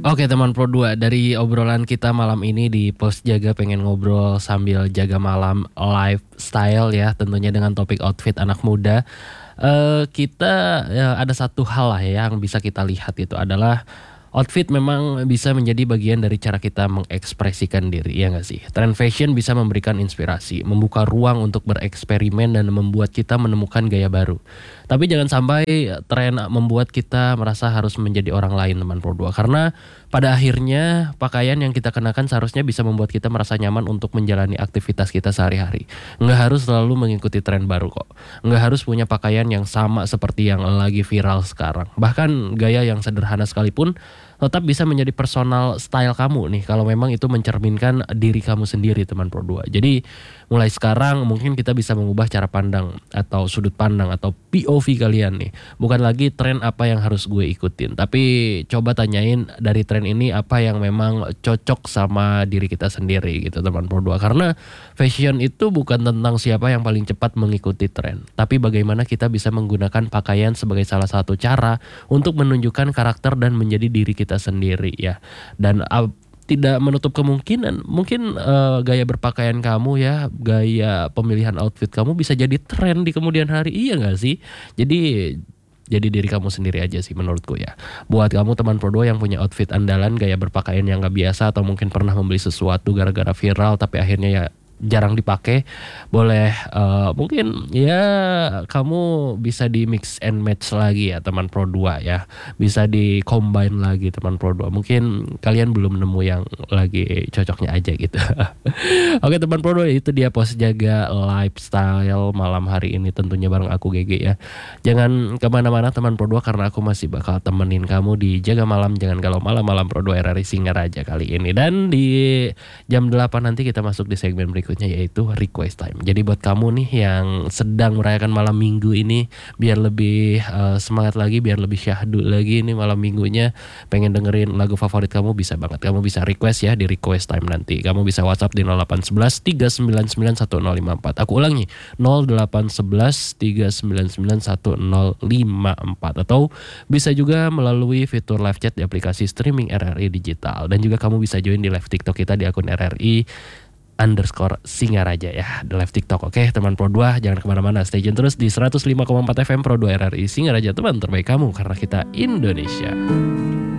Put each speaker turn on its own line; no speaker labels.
Oke teman Pro 2, dari obrolan kita malam ini di Pos Jaga pengen ngobrol sambil jaga malam lifestyle ya, tentunya dengan topik outfit anak muda. Kita ada satu hal lah ya yang bisa kita lihat itu adalah outfit memang bisa menjadi bagian dari cara kita mengekspresikan diri, ya nggak sih? Tren fashion bisa memberikan inspirasi, membuka ruang untuk bereksperimen dan membuat kita menemukan gaya baru. Tapi jangan sampai tren membuat kita merasa harus menjadi orang lain teman Pro 2. Karena pada akhirnya pakaian yang kita kenakan seharusnya bisa membuat kita merasa nyaman untuk menjalani aktivitas kita sehari-hari. Nggak harus selalu mengikuti tren baru kok. Nggak harus punya pakaian yang sama seperti yang lagi viral sekarang. Bahkan gaya yang sederhana sekalipun tetap bisa menjadi personal style kamu nih kalau memang itu mencerminkan diri kamu sendiri teman Pro 2. Jadi mulai sekarang mungkin kita bisa mengubah cara pandang atau sudut pandang atau POV kalian nih. Bukan lagi tren apa yang harus gue ikutin, tapi coba tanyain dari tren ini apa yang memang cocok sama diri kita sendiri gitu teman Pro 2. Karena fashion itu bukan tentang siapa yang paling cepat mengikuti tren, tapi bagaimana kita bisa menggunakan pakaian sebagai salah satu cara untuk menunjukkan karakter dan menjadi diri kita sendiri ya. Dan tidak menutup kemungkinan mungkin gaya berpakaian kamu ya, gaya pemilihan outfit kamu bisa jadi tren di kemudian hari, iya gak sih? Jadi diri kamu sendiri aja sih menurutku ya. Buat kamu teman Pro 2 yang punya outfit andalan, gaya berpakaian yang gak biasa, atau mungkin pernah membeli sesuatu gara-gara viral tapi akhirnya ya jarang dipakai, boleh mungkin ya kamu bisa di mix and match lagi ya teman Pro 2 ya. Bisa di combine lagi teman Pro 2. Mungkin kalian belum nemu yang lagi cocoknya aja gitu. Oke teman Pro 2, itu dia Pos Jaga lifestyle malam hari ini tentunya bareng aku GG ya. Jangan kemana-mana teman Pro 2 karena aku masih bakal temenin kamu di Jaga Malam Jangan Galau Malam Pro 2 RRI Singaraja kali ini. Dan di jam 8 nanti kita masuk di segmen berikutnya yaitu request time. Jadi buat kamu nih yang sedang merayakan malam minggu ini biar lebih semangat lagi, biar lebih syahdu lagi nih malam minggunya, pengen dengerin lagu favorit kamu, bisa banget. Kamu bisa request ya di request time nanti. Kamu bisa WhatsApp di 0811 399 1054. Aku ulangi 0811 399 1054, atau bisa juga melalui fitur live chat di aplikasi streaming RRI Digital. Dan juga kamu bisa join di live TikTok kita di akun RRI _Singaraja ya, di live TikTok. Oke teman Pro 2, jangan kemana-mana, stay tune terus di 105,4 FM Pro 2 RRI Singaraja, teman terbaik kamu karena kita Indonesia.